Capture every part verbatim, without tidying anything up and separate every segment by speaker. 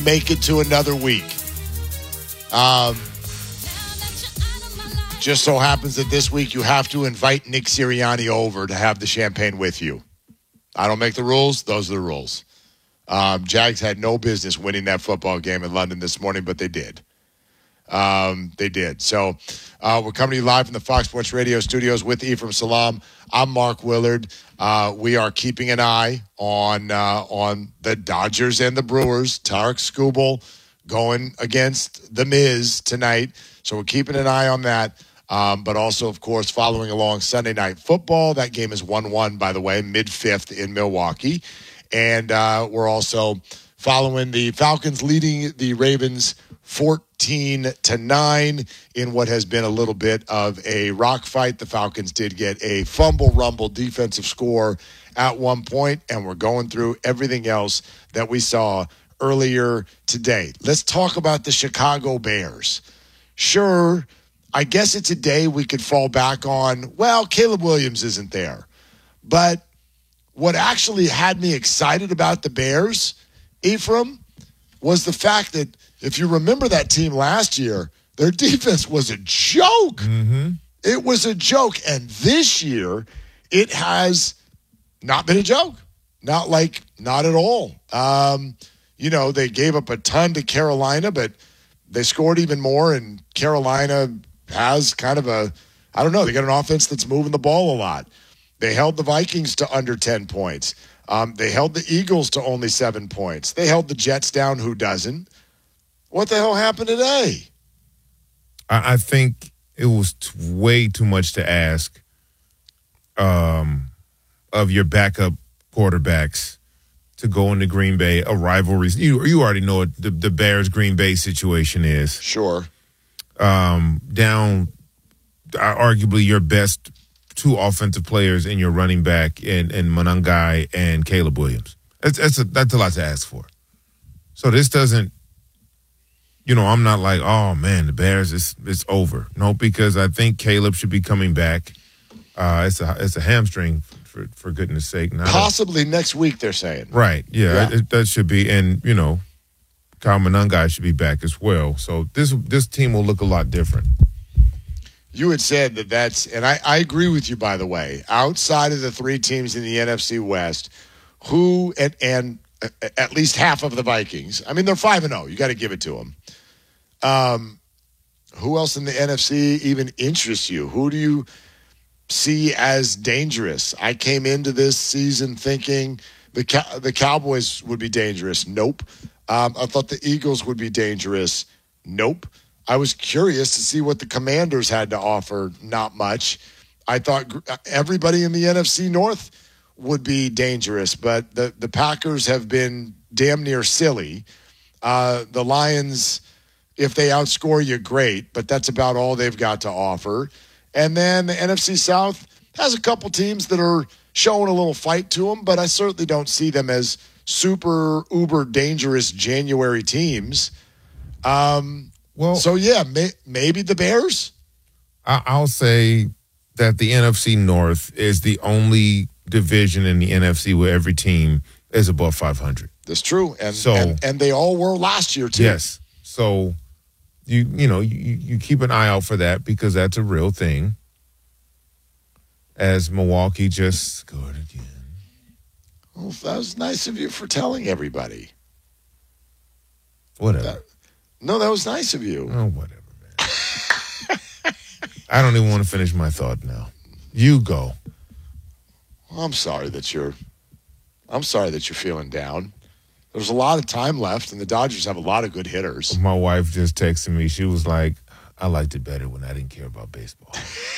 Speaker 1: make it to another week. Um, just so happens that this week you have to invite Nick Sirianni over to have the champagne with you. I don't make the rules. Those are the rules. Um, Jags had no business winning that football game in London this morning, but they did. Um, they did. So uh, we're coming to you live from the Fox Sports Radio studios with Ephraim Salaam. I'm Mark Willard. Uh, we are keeping an eye on uh, on the Dodgers and the Brewers. Tarek Skubal going against the Miz tonight. So we're keeping an eye on that. Um, but also, of course, following along Sunday Night Football. That game is one one, by the way, mid-fifth in Milwaukee. And uh, we're also following the Falcons leading the Ravens fourteen to nine in what has been a little bit of a rock fight. The Falcons did get a fumble rumble defensive score at one point, and we're going through everything else that we saw earlier today. Let's talk about the Chicago Bears. Sure, I guess it's a day we could fall back on, well, Caleb Williams isn't there. But what actually had me excited about the Bears, Ephraim, was the fact that if you remember that team last year, their defense was a joke.
Speaker 2: Mm-hmm.
Speaker 1: It was a joke. And this year, it has not been a joke. Not like, not at all. Um, you know, they gave up a ton to Carolina, but they scored even more. And Carolina has kind of a, I don't know, they got an offense that's moving the ball a lot. They held the Vikings to under ten points. Um, they held the Eagles to only seven points. They held the Jets down. Who doesn't? What the hell happened today?
Speaker 2: I, I think it was t- way too much to ask um, of your backup quarterbacks to go into Green Bay, a rivalry. You, you already know what the, the Bears-Green Bay situation is.
Speaker 1: Sure.
Speaker 2: Um, down uh, arguably your best two offensive players in your running back in, in Monangai and Caleb Williams. That's that's a, that's a lot to ask for. So this doesn't, you know, I'm not like, oh, man, the Bears, it's, it's over. No, because I think Caleb should be coming back. Uh, it's a it's a hamstring, for, for goodness sake. Not
Speaker 1: Possibly
Speaker 2: a,
Speaker 1: next week, they're saying.
Speaker 2: Right, yeah,
Speaker 1: yeah.
Speaker 2: It, that should be. And, you know, Kyle Monangai should be back as well. So this this team will look a lot different.
Speaker 1: You had said that that's, and I, I agree with you, by the way, outside of the three teams in the N F C West, who, and, and at least half of the Vikings, I mean, they're five and oh, you got to give it to them. Um, who else in the N F C even interests you? Who do you see as dangerous? I came into this season thinking the Cow- the Cowboys would be dangerous. Nope. Um, I thought the Eagles would be dangerous. Nope. I was curious to see what the Commanders had to offer. Not much. I thought everybody in the N F C North would be dangerous, but the, the Packers have been damn near silly. Uh, the Lions, if they outscore you, great, but that's about all they've got to offer. And then the N F C South has a couple teams that are showing a little fight to them, but I certainly don't see them as super, uber dangerous January teams. Um,
Speaker 2: Well,
Speaker 1: so, yeah, may, maybe the Bears?
Speaker 2: I, I'll say that the N F C North is the only division in the N F C where every team is above five hundred.
Speaker 1: That's true. And,
Speaker 2: so,
Speaker 1: and and they all were last year, too.
Speaker 2: Yes. So, you you know, you, you keep an eye out for that because that's a real thing. As Milwaukee just scored again.
Speaker 1: Well, that was nice of you for telling everybody.
Speaker 2: Whatever.
Speaker 1: That, no, that was nice of you.
Speaker 2: Oh, whatever, man. I don't even want to finish my thought now. You go.
Speaker 1: Well, I'm sorry that you're I'm sorry that you're feeling down. There's a lot of time left, and the Dodgers have a lot of good hitters.
Speaker 2: My wife just texted me. She was like, I liked it better when I didn't care about baseball.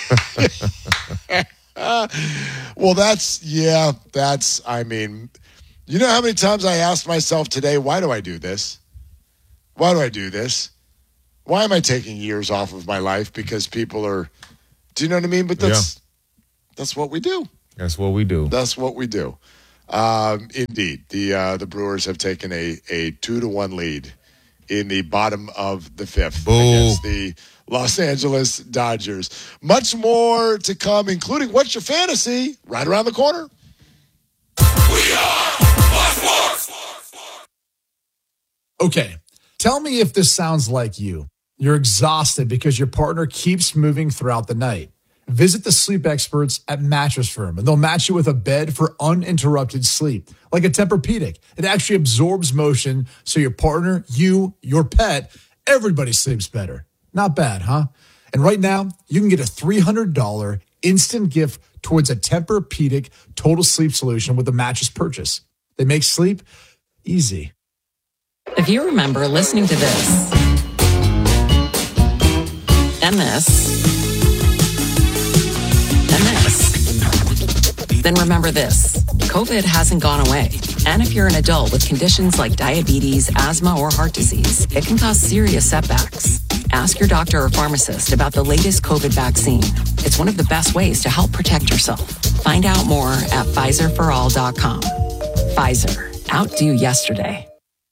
Speaker 1: uh, well, that's, yeah, that's, I mean, you know how many times I asked myself today, why do I do this? Why do I do this? Why am I taking years off of my life? Because people are, do you know what I mean? But that's, yeah. that's what we do.
Speaker 2: That's what we do.
Speaker 1: That's what we do. Um, indeed, the uh, the Brewers have taken a, a two to one lead in the bottom of the fifth
Speaker 2: Boo.
Speaker 1: against the Los Angeles Dodgers. Much more to come, including What's Your Fantasy right around the corner.
Speaker 3: We are Fox Sports. Okay, tell me if this sounds like you. You're exhausted because your partner keeps moving throughout the night. Visit the sleep experts at Mattress Firm, and they'll match you with a bed for uninterrupted sleep, like a Tempur-Pedic. It actually absorbs motion so your partner, you, your pet, everybody sleeps better. Not bad, huh? And right now, you can get a three hundred dollars instant gift towards a Tempur-Pedic total sleep solution with a mattress purchase. They make sleep easy.
Speaker 4: If you remember listening to this and this and this, then remember this. COVID hasn't gone away. And if you're an adult with conditions like diabetes, asthma, or heart disease, it can cause serious setbacks. Ask your doctor or pharmacist about the latest COVID vaccine. It's one of the best ways to help protect yourself. Find out more at Pfizer for all dot com. Pfizer. Outdo yesterday.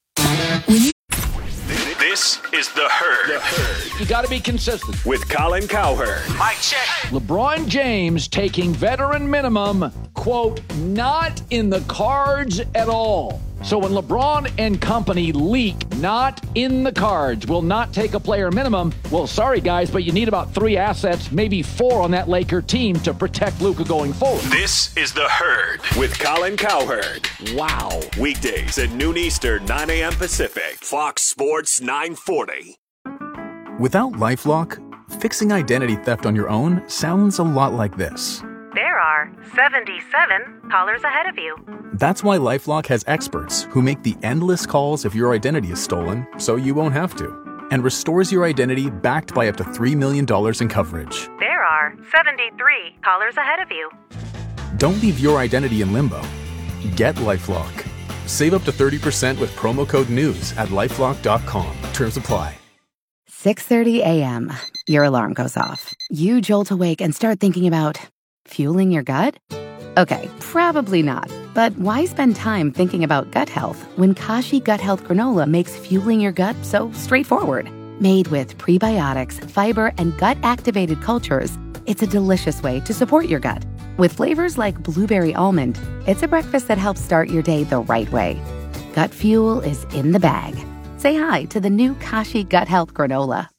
Speaker 5: This is The Herd.
Speaker 6: The Herd. You got to be consistent.
Speaker 5: With Colin Cowherd.
Speaker 6: Mic check. LeBron James taking veteran minimum, quote, not in the cards at all. So when LeBron and company leak, not in the cards, will not take a player minimum, well, sorry, guys, but you need about three assets, maybe four on that Laker team to protect Luka going forward.
Speaker 5: This is The Herd with Colin Cowherd.
Speaker 6: Wow.
Speaker 5: Weekdays at noon Eastern, nine a.m. Pacific. Fox Sports nine forty.
Speaker 7: Without LifeLock, fixing identity theft on your own sounds a lot like this.
Speaker 8: There are seventy-seven callers ahead of you.
Speaker 7: That's why LifeLock has experts who make the endless calls if your identity is stolen, so you won't have to, and restores your identity backed by up to three million dollars in coverage.
Speaker 8: There are seventy-three callers ahead of you.
Speaker 7: Don't leave your identity in limbo. Get LifeLock. Save up to thirty percent with promo code NEWS at lifelock dot com. Terms apply.
Speaker 9: six thirty a.m. Your alarm goes off. You jolt awake and start thinking about fueling your gut? Okay, probably not. But why spend time thinking about gut health when Kashi Gut Health Granola makes fueling your gut so straightforward? Made with prebiotics, fiber, and gut-activated cultures, it's a delicious way to support your gut. With flavors like blueberry almond, it's a breakfast that helps start your day the right way. Gut fuel is in the bag. Say hi to the new Kashi Gut Health Granola.